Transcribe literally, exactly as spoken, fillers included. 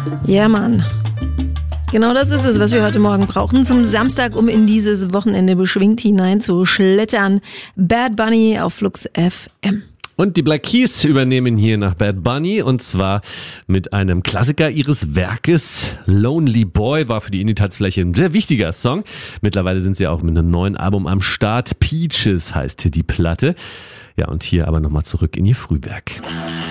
Ja, Mann. Genau das ist es, was wir heute Morgen brauchen zum Samstag, um in dieses Wochenende beschwingt hineinzuschlittern. Bad Bunny auf Flux F M. Und die Black Keys übernehmen hier nach Bad Bunny und zwar mit einem Klassiker ihres Werkes. Lonely Boy war für die Indie-Tanzfläche ein sehr wichtiger Song. Mittlerweile sind sie auch mit einem neuen Album am Start. Peaches heißt hier die Platte. Ja, und hier aber nochmal zurück in ihr Frühwerk.